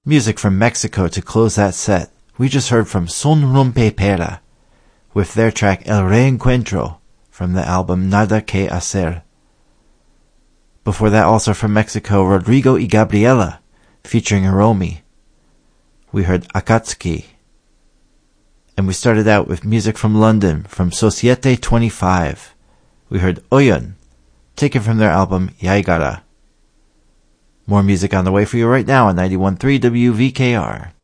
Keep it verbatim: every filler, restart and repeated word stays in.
Music from Mexico to close that set. We just heard from Son Rompe Pera with their track El Reencuentro from the album Nada Que Hacer. Before that, also from Mexico, Rodrigo y Gabriela featuring Hiromi. We heard Akatsuki. And we started out with music from London from Societe twenty-five. We heard Oyon, taken from their album Yaigara. More music on the way for you right now on ninety-one point three W V K R.